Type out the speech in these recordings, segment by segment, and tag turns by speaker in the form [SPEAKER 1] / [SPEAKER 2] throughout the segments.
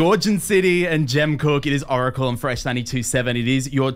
[SPEAKER 1] Gorgon City and Jem Cook. It is Oracle on Fresh 92.7. It is your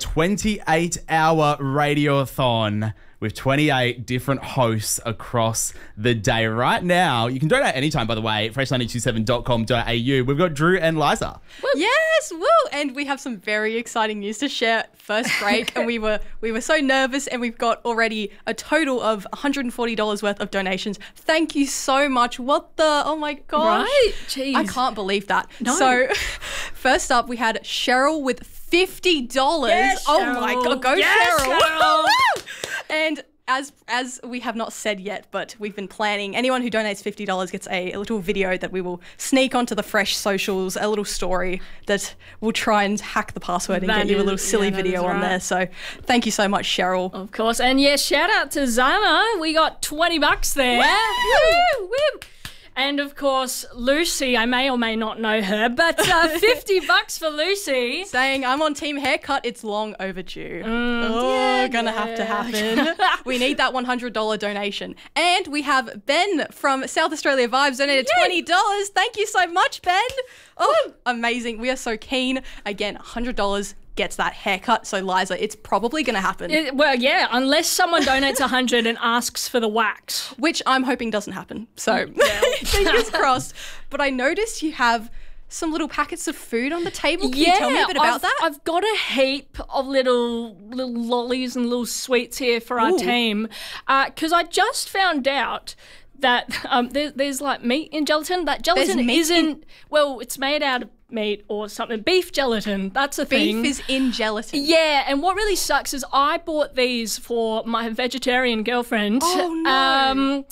[SPEAKER 1] 28-hour radiothon with 28 different hosts across the day. Right now, you can donate anytime, by the way, fresh927.com.au. We've got Drew and Liza.
[SPEAKER 2] Woo. Yes, woo! And we have some very exciting news to share. First break, and we were so nervous, and we've got already a total of $140 worth of donations. Thank you so much. What the? Oh my gosh.
[SPEAKER 3] Right? Jeez.
[SPEAKER 2] I can't believe that.
[SPEAKER 3] No.
[SPEAKER 2] So, first up, we had Cheryl with $50.
[SPEAKER 3] Yes,
[SPEAKER 2] oh my God, go
[SPEAKER 3] yes,
[SPEAKER 2] Cheryl. And as we have not said yet, but we've been planning, anyone who donates $50 gets a little video that we will sneak onto the Fresh socials, a little story that will try and hack the password and get you a little silly video on there. So thank you so much, Cheryl.
[SPEAKER 3] Of course. And yeah, shout out to Zana. We got $20 there. Woo! Woo! And of course, Lucy, I may or may not know her, but $50 for Lucy.
[SPEAKER 2] Saying, I'm on team haircut, it's long overdue. Gonna have to happen. We need that $100 donation. And we have Ben from South Australia Vibes donated $20. Thank you so much, Ben. Oh, amazing. We are so keen. Again, $100 gets that haircut. So, Liza, it's probably going to happen.
[SPEAKER 3] Well, yeah, unless someone donates $100 and asks for the wax.
[SPEAKER 2] Which I'm hoping doesn't happen. So, fingers crossed. But I noticed you have some little packets of food on the table. Can you tell me a bit about that?
[SPEAKER 3] I've got a heap of little lollies and little sweets here for our team. Because I just found out that there's like meat in gelatin. That gelatin isn't, well, it's made out of meat or something. Beef gelatin, that's a thing.
[SPEAKER 2] Beef is in gelatin.
[SPEAKER 3] Yeah, and what really sucks is I bought these for my vegetarian girlfriend.
[SPEAKER 2] Oh, no.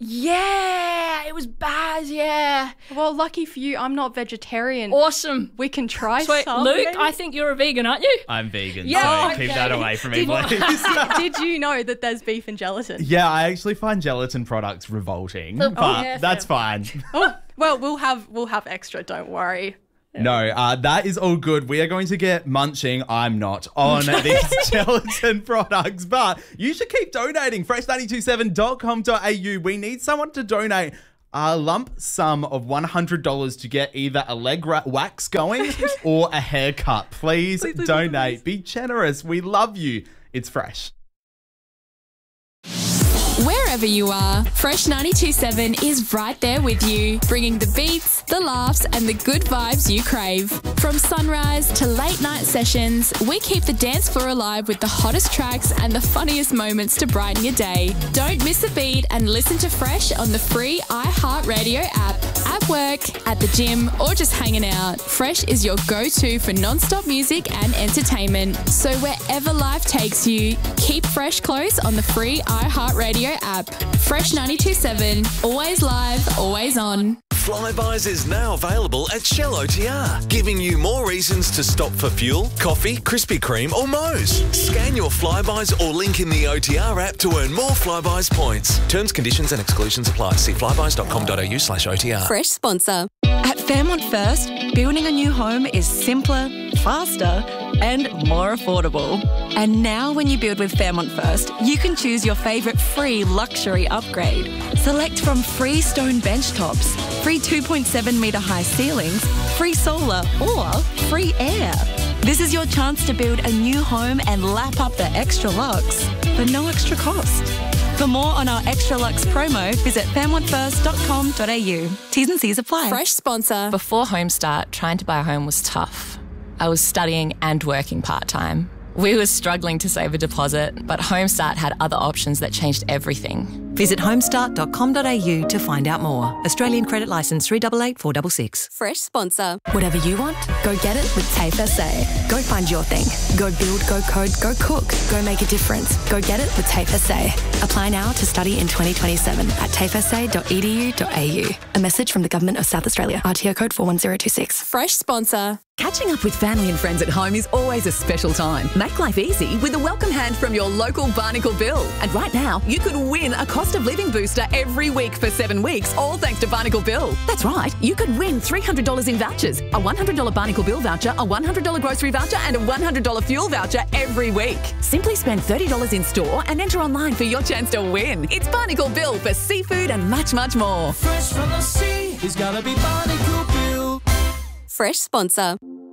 [SPEAKER 3] Yeah, it was bad, yeah.
[SPEAKER 2] Well, lucky for you, I'm not vegetarian.
[SPEAKER 3] Awesome.
[SPEAKER 2] We can try
[SPEAKER 3] Sweet.
[SPEAKER 2] some.
[SPEAKER 3] Luke,
[SPEAKER 2] maybe?
[SPEAKER 3] I think you're a vegan, aren't you?
[SPEAKER 1] I'm vegan,
[SPEAKER 3] Yeah,
[SPEAKER 1] so keep that away from me, please.
[SPEAKER 2] Did you know that there's beef in gelatin?
[SPEAKER 1] Yeah, I actually find gelatin products revolting, but
[SPEAKER 3] yeah,
[SPEAKER 1] that's fine.
[SPEAKER 2] Well, we'll have extra, don't worry.
[SPEAKER 1] No, that is all good. We are going to get munching, I'm not, on these gelatin products, but you should keep donating. Fresh927.com.au. We need someone to donate a lump sum of $100 to get either a leg wax going or a haircut. Please donate. Be generous. We love you. It's Fresh.
[SPEAKER 4] Wherever you are, Fresh 92.7 is right there with you, bringing the beats, the laughs and the good vibes you crave. From sunrise to late night sessions, we keep the dance floor alive with the hottest tracks and the funniest moments to brighten your day. Don't miss a beat and listen to Fresh on the free iHeartRadio app. At work, at the gym or just hanging out, Fresh is your go-to for non-stop music and entertainment. So wherever life takes you, keep Fresh close on the free iHeartRadio app. Fresh 92.7, always live, always on.
[SPEAKER 5] Flybuys is now available at Shell OTR, giving you more reasons to stop for fuel, coffee, Krispy Kreme or Moe's. Scan your Flybuys or link in the OTR app to earn more Flybuys points. Terms, conditions and exclusions apply. See flybuys.com.au/OTR.
[SPEAKER 4] Fresh sponsor.
[SPEAKER 6] At Fairmont First, building a new home is simpler, faster and more affordable. And now when you build with Fairmont First, you can choose your favourite free luxury upgrade. Select from free stone bench tops, free 2.7 metre high ceilings, free solar or free air. This is your chance to build a new home and lap up the extra luxe for no extra cost. For more on our Extra Luxe promo, visit fairmontfirst.com.au. T's and C's apply.
[SPEAKER 4] Fresh sponsor.
[SPEAKER 7] Before Homestart, trying to buy a home was tough. I was studying and working part-time. We were struggling to save a deposit, but Homestart had other options that changed everything.
[SPEAKER 8] Visit homestart.com.au to find out more. Australian credit licence 388466.
[SPEAKER 4] Fresh sponsor.
[SPEAKER 9] Whatever you want, go get it with TAFE SA. Go find your thing. Go build, go code, go cook. Go make a difference. Go get it with TAFE SA. Apply now to study in 2027 at tafesa.edu.au. A message from the Government of South Australia. RTO code 41026.
[SPEAKER 4] Fresh sponsor.
[SPEAKER 10] Catching up with family and friends at home is always a special time. Make life easy with a welcome hand from your local Barnacle Bill. And right now, you could win a cost of living booster every week for 7 weeks, all thanks to Barnacle Bill. That's right, you could win $300 in vouchers, a $100 Barnacle Bill voucher, a $100 grocery voucher and a $100 fuel voucher every week. Simply spend $30 in store and enter online for your chance to win. It's Barnacle Bill for seafood and much, much more.
[SPEAKER 11] Fresh from the sea, it's gotta be Barnacle Bill. Fresh sponsor.